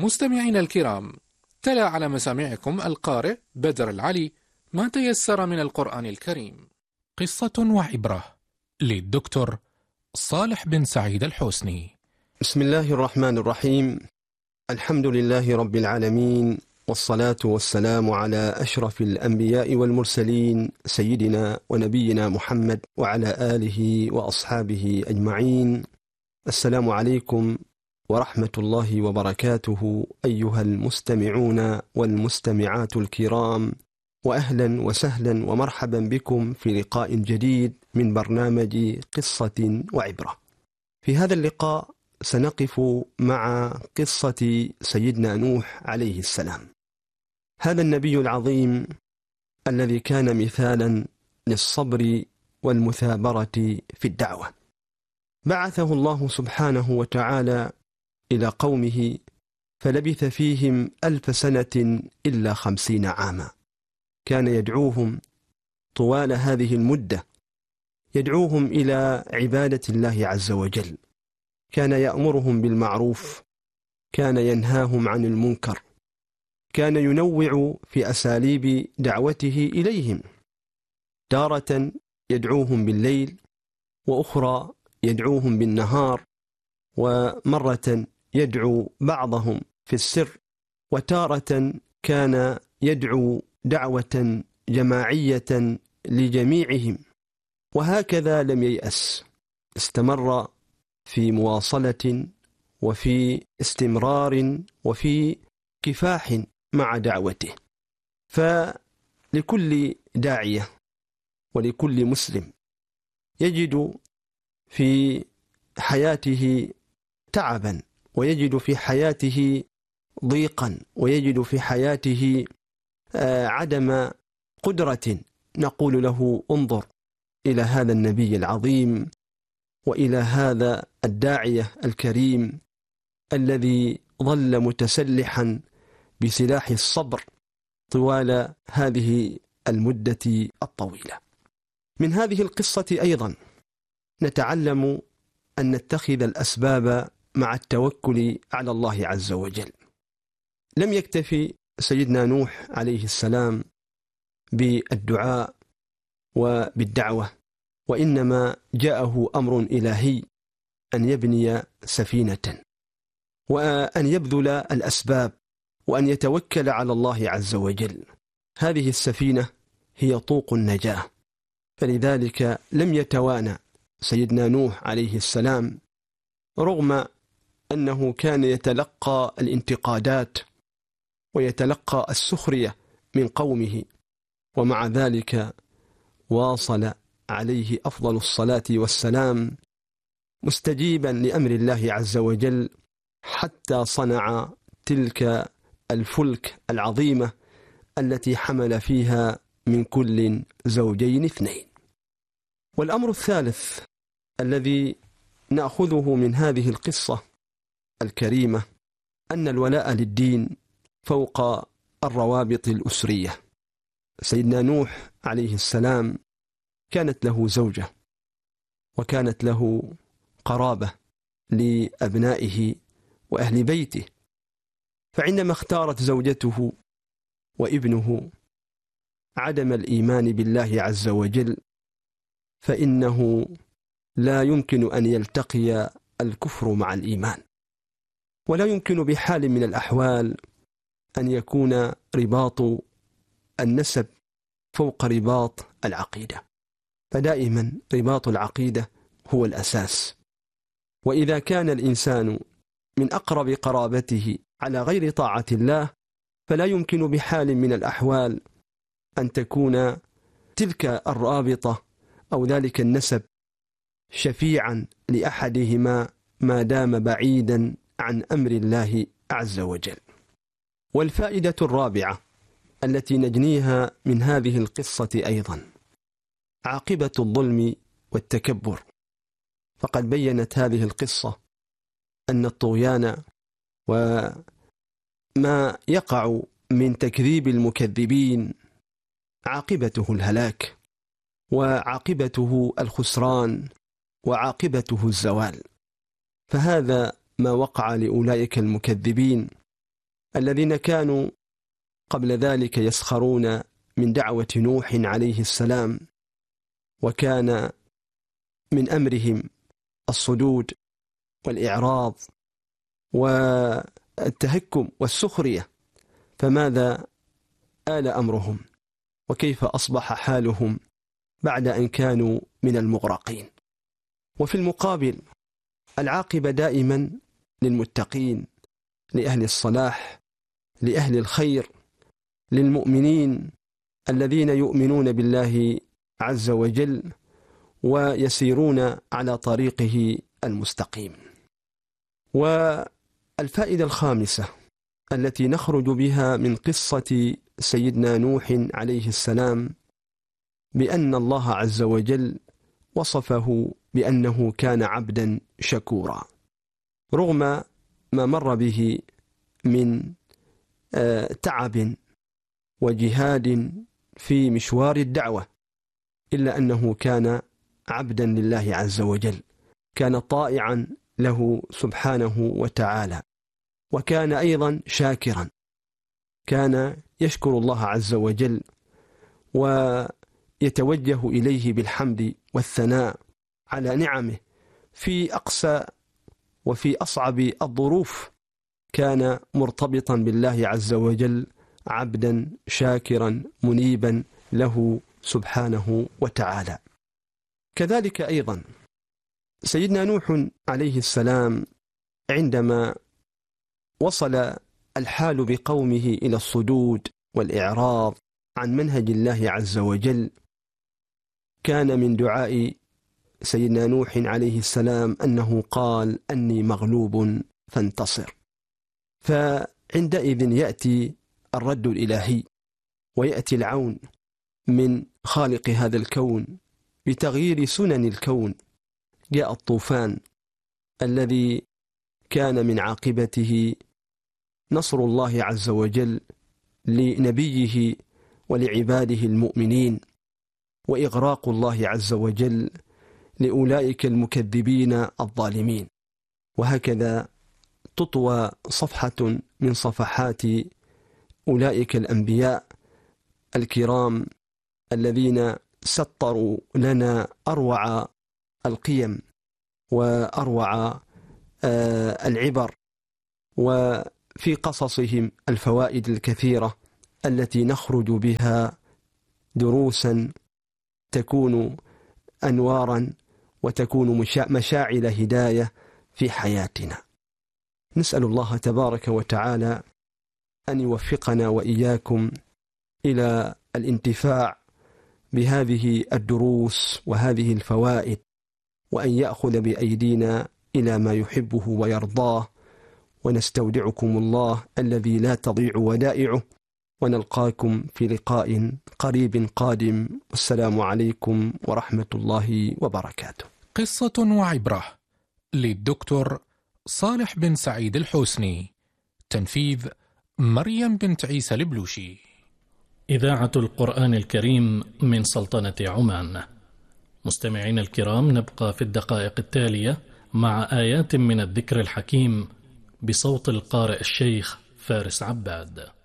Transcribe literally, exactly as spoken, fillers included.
مستمعينا الكرام، تلا على مسامعكم القارئ بدر العلي ما تيسر من القرآن الكريم. قصة وعبرة للدكتور صالح بن سعيد الحسني. بسم الله الرحمن الرحيم. الحمد لله رب العالمين، والصلاة والسلام على أشرف الأنبياء والمرسلين سيدنا ونبينا محمد وعلى آله وأصحابه أجمعين. السلام عليكم ورحمة الله وبركاته أيها المستمعون والمستمعات الكرام، وأهلا وسهلا ومرحبا بكم في لقاء جديد من برنامج قصة وعبرة. في هذا اللقاء سنقف مع قصة سيدنا نوح عليه السلام، هذا النبي العظيم الذي كان مثالا للصبر والمثابرة في الدعوة. بعثه الله سبحانه وتعالى إلى قومه فلبث فيهم ألف سنة إلا خمسين عاما. كان يدعوهم طوال هذه المدة، يدعوهم إلى عبادة الله عز وجل، كان يأمرهم بالمعروف، كان ينهاهم عن المنكر، كان ينوع في أساليب دعوته إليهم، تارة يدعوهم بالليل، وأخرى يدعوهم بالنهار، ومرة يدعو بعضهم في السر، وتارة كان يدعو دعوة جماعية لجميعهم. وهكذا لم ييأس، استمر في مواصلة وفي استمرار وفي كفاح مع دعوته. فلكل داعية ولكل مسلم يجد في حياته تعبا، ويجد في حياته ضيقا، ويجد في حياته عدم قدرة، نقول له انظر إلى هذا النبي العظيم وإلى هذا الداعية الكريم الذي ظل متسلحا بسلاح الصبر طوال هذه المدة الطويلة. من هذه القصة أيضا نتعلم أن نتخذ الأسباب مع التوكل على الله عز وجل. لم يكتفي سيدنا نوح عليه السلام بالدعاء وبالدعوة، وإنما جاءه أمر إلهي أن يبني سفينة، وأن يبذل الأسباب، وأن يتوكل على الله عز وجل. هذه السفينة هي طوق النجاة، فلذلك لم يتوانى سيدنا نوح عليه السلام، رغم أنه كان يتلقى الانتقادات ويتلقى السخرية من قومه، ومع ذلك واصل عليه أفضل الصلاة والسلام مستجيبا لأمر الله عز وجل، حتى صنع تلك الفلك العظيمة التي حمل فيها من كل زوجين اثنين. والأمر الثالث الذي نأخذه من هذه القصة الكريمة أن الولاء للدين فوق الروابط الأسرية. سيدنا نوح عليه السلام كانت له زوجة، وكانت له قرابة لأبنائه وأهل بيته، فعندما اختارت زوجته وابنه عدم الإيمان بالله عز وجل، فإنه لا يمكن أن يلتقي الكفر مع الإيمان، ولا يمكن بحال من الأحوال أن يكون رباط النسب فوق رباط العقيدة، فدائما رباط العقيدة هو الأساس. وإذا كان الإنسان من أقرب قرابته على غير طاعة الله، فلا يمكن بحال من الأحوال أن تكون تلك الرابطة أو ذلك النسب شفيعا لأحدهما ما دام بعيدا عن أمر الله عز وجل. والفائدة الرابعة التي نجنيها من هذه القصة أيضا عاقبة الظلم والتكبر. فقد بينت هذه القصة أن الطغيان وما يقع من تكذيب المكذبين عاقبته الهلاك، وعاقبته الخسران، وعاقبته الزوال. فهذا ما وقع لأولئك المكذبين الذين كانوا قبل ذلك يسخرون من دعوة نوح عليه السلام، وكان من أمرهم الصدود والإعراض والتهكم والسخرية، فماذا آل أمرهم وكيف أصبح حالهم بعد أن كانوا من المغرقين؟ وفي المقابل العاقبة دائما للمتقين، لأهل الصلاح، لأهل الخير، للمؤمنين الذين يؤمنون بالله عز وجل ويسيرون على طريقه المستقيم. والفائدة الخامسة التي نخرج بها من قصة سيدنا نوح عليه السلام بأن الله عز وجل وصفه بأنه كان عبدا شكورا، رغم ما مر به من تعب وجهاد في مشوار الدعوة، إلا أنه كان عبدا لله عز وجل، كان طائعا له سبحانه وتعالى، وكان أيضا شاكرا، كان يشكر الله عز وجل ويتوجه إليه بالحمد والثناء على نعمه في أقسى وفي أصعب الظروف، كان مرتبطا بالله عز وجل عبدا شاكرا منيبا له سبحانه وتعالى. كذلك أيضا سيدنا نوح عليه السلام عندما وصل الحال بقومه إلى الصدود والإعراض عن منهج الله عز وجل، كان من دعاء سيدنا نوح عليه السلام أنه قال أني مغلوب فانتصر. فعندئذ يأتي الرد الإلهي ويأتي العون من خالق هذا الكون بتغيير سنن الكون. جاء الطوفان الذي كان من عاقبته نصر الله عز وجل لنبيه ولعباده المؤمنين، وإغراق الله عز وجل لأولئك المكذبين الظالمين. وهكذا تطوى صفحة من صفحات أولئك الأنبياء الكرام الذين سطروا لنا أروع القيم وأروع العبر، وفي قصصهم الفوائد الكثيرة التي نخرج بها دروسا تكون أنوارا وتكون مشاعل هداية في حياتنا. نسأل الله تبارك وتعالى أن يوفقنا وإياكم إلى الانتفاع بهذه الدروس وهذه الفوائد، وأن يأخذ بأيدينا إلى ما يحبه ويرضاه. ونستودعكم الله الذي لا تضيع ودائعه، ونلقاكم في لقاء قريب قادم. والسلام عليكم ورحمة الله وبركاته. قصة وعبرة للدكتور صالح بن سعيد الحوسني، تنفيذ مريم بنت عيسى البلوشي. إذاعة القرآن الكريم من سلطنة عمان. مستمعين الكرام، نبقى في الدقائق التالية مع آيات من الذكر الحكيم بصوت القارئ الشيخ فارس عباد.